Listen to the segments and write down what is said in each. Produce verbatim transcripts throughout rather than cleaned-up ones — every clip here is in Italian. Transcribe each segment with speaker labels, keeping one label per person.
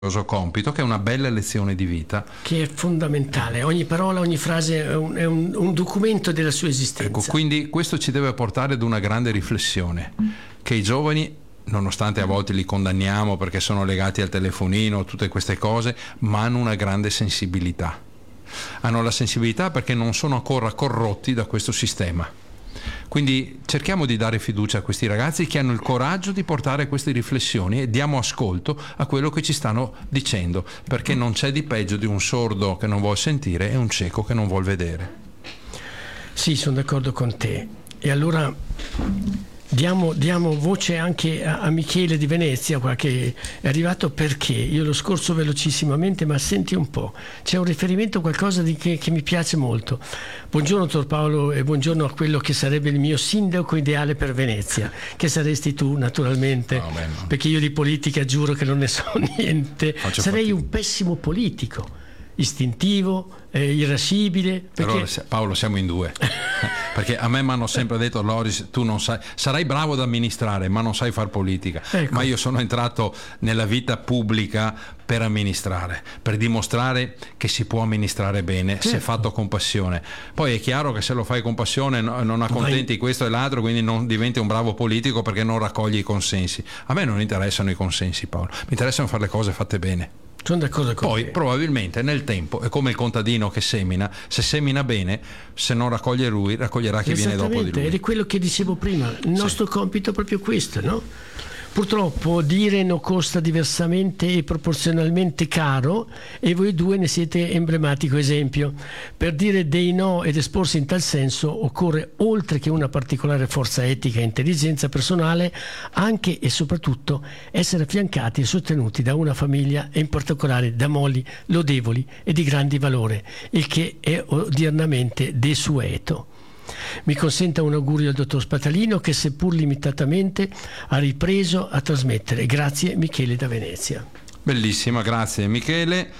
Speaker 1: compito, che è una bella lezione di vita,
Speaker 2: che è fondamentale. Ogni parola, ogni frase è un, è un, un documento della sua esistenza.
Speaker 1: Ecco, quindi questo ci deve portare ad una grande riflessione, che i giovani, nonostante a volte li condanniamo perché sono legati al telefonino, tutte queste cose, ma hanno una grande sensibilità. Hanno la sensibilità perché non sono ancora corrotti da questo sistema. Quindi cerchiamo di dare fiducia a questi ragazzi che hanno il coraggio di portare queste riflessioni e diamo ascolto a quello che ci stanno dicendo, perché non c'è di peggio di un sordo che non vuol sentire e un cieco che non vuol vedere.
Speaker 2: Sì, sono d'accordo con te. E allora diamo, diamo voce anche a, a Michele di Venezia, qua, che è arrivato, perché io lo scorso velocissimamente, ma senti un po', c'è un riferimento, qualcosa di che, che mi piace molto. Buongiorno Tor Paolo e buongiorno a quello che sarebbe il mio sindaco ideale per Venezia, che saresti tu naturalmente,
Speaker 1: no, beh, no.
Speaker 2: Perché io di politica giuro che non ne so niente.
Speaker 1: Faccio
Speaker 2: sarei
Speaker 1: fatica.
Speaker 2: Un pessimo politico, istintivo, eh, irascibile, perché...
Speaker 1: Allora, Paolo, siamo in due. Perché a me mi hanno sempre detto: Loris, tu non sai, sarai bravo ad amministrare ma non sai far politica.
Speaker 2: Ecco.
Speaker 1: Ma io sono entrato nella vita pubblica per amministrare, per dimostrare che si può amministrare bene,
Speaker 2: certo,
Speaker 1: se fatto con passione. Poi è chiaro che se lo fai con passione no, non accontenti Vai. questo e l'altro, quindi non diventi un bravo politico perché non raccogli i consensi. A me non interessano i consensi, Paolo, mi interessano fare le cose fatte bene.
Speaker 2: Sono d'accordo con
Speaker 1: Poi
Speaker 2: te.
Speaker 1: Probabilmente nel tempo è come il contadino che semina: se semina bene, se non raccoglie lui, raccoglierà chi viene dopo di lui.
Speaker 2: Ed è quello che dicevo prima, il nostro sì. compito è proprio questo, no? Purtroppo dire no costa diversamente e proporzionalmente caro, e voi due ne siete emblematico esempio. Per dire dei no ed esporsi in tal senso occorre, oltre che una particolare forza etica e intelligenza personale, anche e soprattutto essere affiancati e sostenuti da una famiglia, e in particolare da mogli lodevoli e di grandi valore, il che è odiernamente desueto. Mi consenta un augurio al dottor Spatalino, che seppur limitatamente ha ripreso a trasmettere. Grazie, Michele da Venezia.
Speaker 1: Bellissima, grazie Michele.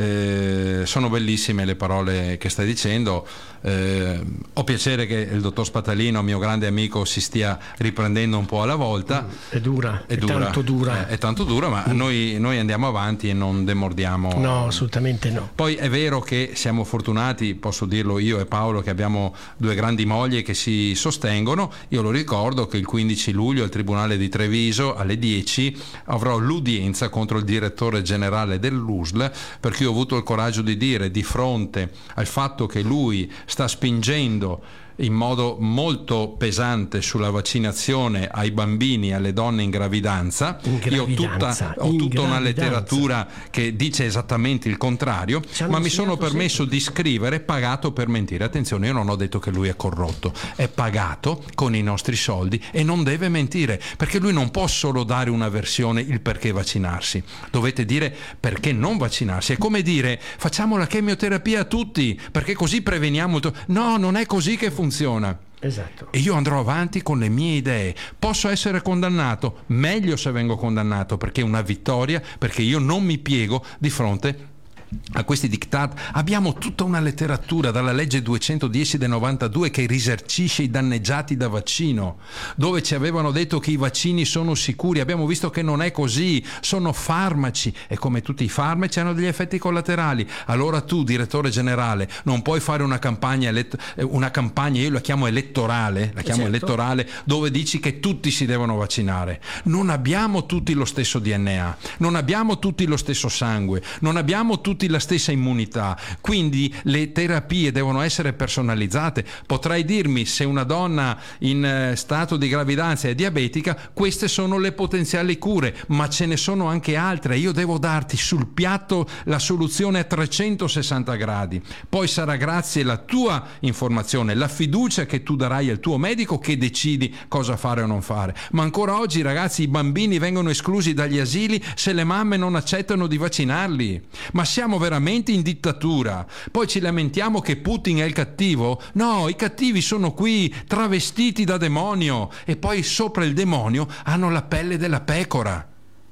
Speaker 1: Eh, sono bellissime le parole che stai dicendo. Eh, ho piacere che il dottor Spatalino, mio grande amico, si stia riprendendo un po' alla volta.
Speaker 2: È dura, è,
Speaker 1: è, dura,
Speaker 2: tanto dura.
Speaker 1: È, è tanto dura, ma mm. noi, noi andiamo avanti e non demordiamo.
Speaker 2: No, assolutamente no.
Speaker 1: Poi è vero che siamo fortunati, posso dirlo io e Paolo, che abbiamo due grandi mogli che si sostengono. Io lo ricordo che il quindici luglio al Tribunale di Treviso alle dieci avrò l'udienza contro il direttore generale dell'U S L, perché ho avuto il coraggio di dire, di fronte al fatto che lui sta spingendo in modo molto pesante sulla vaccinazione ai bambini e alle donne in gravidanza.
Speaker 2: In gravidanza
Speaker 1: io ho tutta, ho
Speaker 2: in
Speaker 1: tutta una
Speaker 2: gravidanza.
Speaker 1: letteratura che dice esattamente il contrario, ma mi sono permesso sempre. di scrivere pagato per mentire. Attenzione, io non ho detto che lui è corrotto, è pagato con i nostri soldi e non deve mentire, perché lui non può solo dare una versione, il perché vaccinarsi, dovete dire perché non vaccinarsi. È come dire: facciamo la chemioterapia a tutti perché così preveniamo il... No, non è così che funziona. funziona.
Speaker 2: Esatto.
Speaker 1: E io andrò avanti con le mie idee. Posso essere condannato? Meglio se vengo condannato, perché è una vittoria, perché io non mi piego di fronte a questi diktat. Abbiamo tutta una letteratura dalla legge duecentodieci del novantadue che risarcisce i danneggiati da vaccino, dove ci avevano detto che i vaccini sono sicuri. Abbiamo visto che non è così, sono farmaci e come tutti i farmaci hanno degli effetti collaterali. Allora tu, direttore generale, non puoi fare una campagna elett- una campagna, io la chiamo elettorale, la chiamo
Speaker 2: certo.
Speaker 1: elettorale, dove dici che tutti si devono vaccinare. Non abbiamo tutti lo stesso D N A, non abbiamo tutti lo stesso sangue, non abbiamo tutti la stessa immunità, quindi le terapie devono essere personalizzate. Potrai dirmi, se una donna in stato di gravidanza è diabetica, queste sono le potenziali cure, ma ce ne sono anche altre. Io devo darti sul piatto la soluzione a trecentosessanta gradi. Poi sarà grazie alla tua informazione, la fiducia che tu darai al tuo medico, che decidi cosa fare o non fare. Ma ancora oggi, ragazzi, i bambini vengono esclusi dagli asili se le mamme non accettano di vaccinarli. Ma siamo veramente in dittatura. Poi ci lamentiamo che Putin è il cattivo. No, i cattivi sono qui, travestiti da demonio, e poi sopra il demonio hanno la pelle della pecora.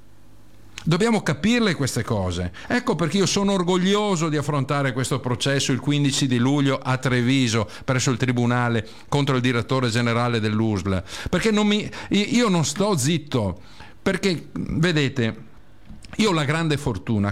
Speaker 1: Dobbiamo capirle queste cose. Ecco perché io sono orgoglioso di affrontare questo processo il quindici di luglio a Treviso presso il tribunale contro il direttore generale dell'U S L, perché non mi, io non sto zitto, perché vedete, Io ho la grande fortuna